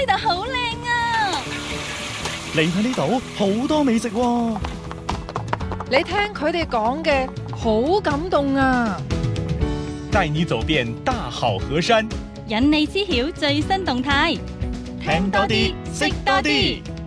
度好靚啊！ 你睇呢度好多美食喎。 你聽佢哋講嘅，好感動啊！ 帶你走遍大好河山， 引你知曉最新動態， 聽多啲，識多啲。